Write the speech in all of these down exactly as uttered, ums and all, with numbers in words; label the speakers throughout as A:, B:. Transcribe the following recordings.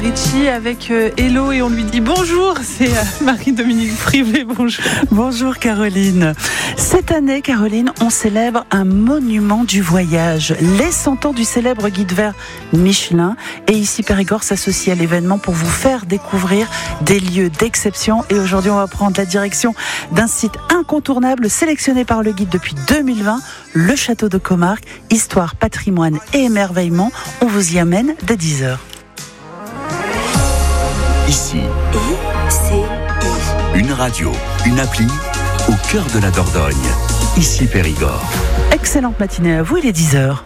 A: Richie avec euh, Hello et on lui dit bonjour, c'est euh, Marie-Dominique Privé, bonjour.
B: Bonjour Caroline. Cette année, Caroline, on célèbre un monument du voyage, les cent ans du célèbre guide vert Michelin. Et ici, Périgord s'associe à l'événement pour vous faire découvrir des lieux d'exception. Et aujourd'hui, on va prendre la direction d'un site incontournable sélectionné par le guide depuis deux mille vingt, le château de Comarque, histoire, patrimoine et émerveillement. On vous y amène dès dix heures.
C: Ici,
D: I C I.
C: une radio, une appli, au cœur de la Dordogne. Ici Périgord.
B: Excellente matinée à vous, il est dix heures.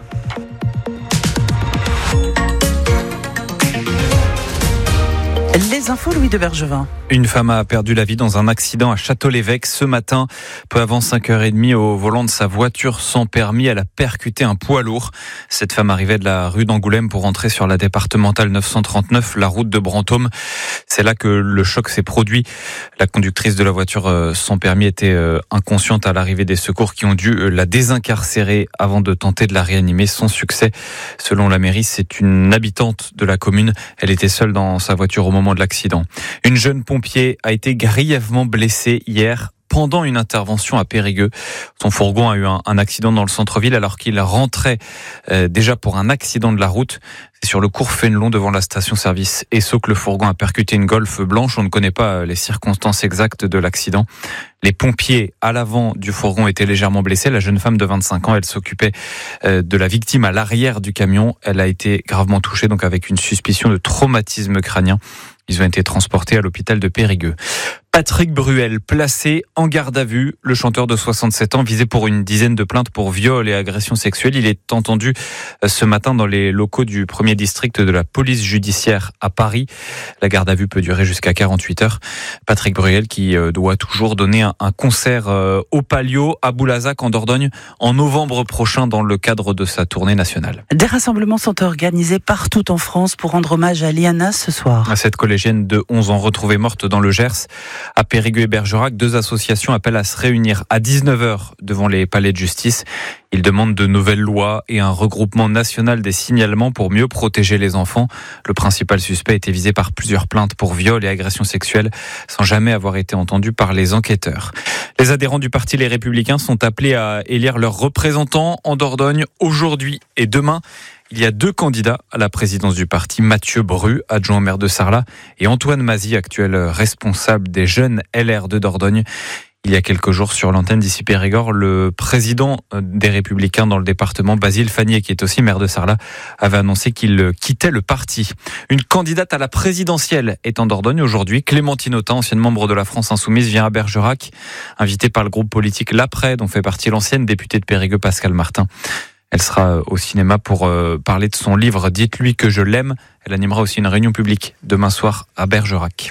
B: Les infos, Louis de Bergevin.
E: Une femme a perdu la vie dans un accident à Château-l'Évêque ce matin. Peu avant cinq heures trente, au volant de sa voiture sans permis, elle a percuté un poids lourd. Cette femme arrivait de la rue d'Angoulême pour entrer sur la départementale neuf cent trente-neuf, la route de Brantôme. C'est là que le choc s'est produit. La conductrice de la voiture sans permis était inconsciente à l'arrivée des secours qui ont dû la désincarcérer avant de tenter de la réanimer sans succès. Selon la mairie, c'est une habitante de la commune. Elle était seule dans sa voiture au moment de l'accident. Une jeune pompier a été grièvement blessée hier pendant une intervention à Périgueux. Son fourgon a eu un, un accident dans le centre-ville alors qu'il rentrait euh, déjà pour un accident de la route. C'est sur le cours Fénelon devant la station-service Esso que le fourgon a percuté une Golf blanche. On ne connaît pas les circonstances exactes de l'accident. Les pompiers à l'avant du fourgon étaient légèrement blessés. La jeune femme de vingt-cinq ans, elle s'occupait euh, de la victime à l'arrière du camion. Elle a été gravement touchée, donc avec une suspicion de traumatisme crânien. Ils ont été transportés à l'hôpital de Périgueux. Patrick Bruel, placé en garde à vue. Le chanteur de soixante-sept ans, visé pour une dizaine de plaintes pour viol et agression sexuelle. Il est entendu ce matin dans les locaux du premier district de la police judiciaire à Paris. La garde à vue peut durer jusqu'à quarante-huit heures. Patrick Bruel qui doit toujours donner un concert au Palio à Boulazac en Dordogne en novembre prochain dans le cadre de sa tournée nationale.
B: Des rassemblements sont organisés partout en France pour rendre hommage à Liana ce soir.
E: Cette collégienne de onze ans retrouvée morte dans le Gers. À Périgueux et Bergerac, deux associations appellent à se réunir à dix-neuf heures devant les palais de justice. Ils demandent de nouvelles lois et un regroupement national des signalements pour mieux protéger les enfants. Le principal suspect a été visé par plusieurs plaintes pour viol et agression sexuelle sans jamais avoir été entendu par les enquêteurs. Les adhérents du parti Les Républicains sont appelés à élire leurs représentants en Dordogne aujourd'hui et demain. Il y a deux candidats à la présidence du parti, Mathieu Bru, adjoint au maire de Sarlat, et Antoine Mazy, actuel responsable des jeunes L R de Dordogne. Il y a quelques jours, sur l'antenne d'Ici Périgord, le président des Républicains dans le département, Basile Fanier, qui est aussi maire de Sarlat, avait annoncé qu'il quittait le parti. Une candidate à la présidentielle est en Dordogne aujourd'hui. Clémentine Autain, ancienne membre de la France Insoumise, vient à Bergerac, invitée par le groupe politique L'Après, dont fait partie l'ancienne députée de Périgueux, Pascal Martin. Elle sera au cinéma pour euh, parler de son livre « Dites-lui que je l'aime ». Elle animera aussi une réunion publique demain soir à Bergerac.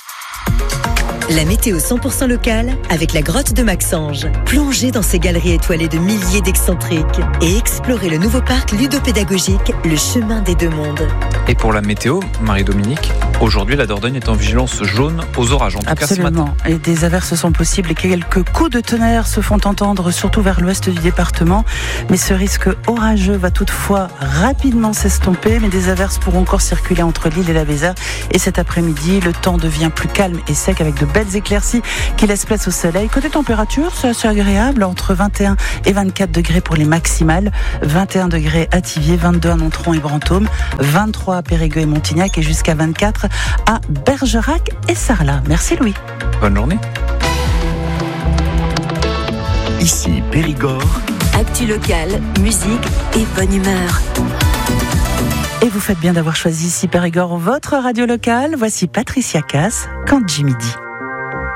D: La météo cent pour cent locale avec la grotte de Maxange. Plongez dans ces galeries étoilées de milliers d'excentriques et explorez le nouveau parc ludopédagogique Le Chemin des Deux Mondes. Et
E: pour la météo, Marie-Dominique, aujourd'hui la Dordogne est en vigilance jaune aux orages, en tout
B: Absolument.
E: cas ce matin.
B: Et des averses sont possibles et quelques coups de tonnerre se font entendre, surtout vers l'ouest du département. Mais ce risque orageux va toutefois rapidement s'estomper, mais des averses pourront encore circuler entre l'île et la Vézère. Et cet après-midi, le temps devient plus calme et sec avec de belles éclaircies qui laissent place au soleil. Côté température, c'est assez agréable, entre vingt et un et vingt-quatre degrés pour les maximales, vingt et un degrés à Thiviers, vingt-deux à Nontron et Brantôme, vingt-trois à Périgueux et Montignac et jusqu'à vingt-quatre à Bergerac et Sarlat. Merci Louis.
E: Bonne journée.
C: Ici Périgord.
D: Actu locale, musique et bonne humeur.
B: Et vous faites bien d'avoir choisi Ici Périgord, votre radio locale. Voici Patricia Cass, quand Jimmy dit.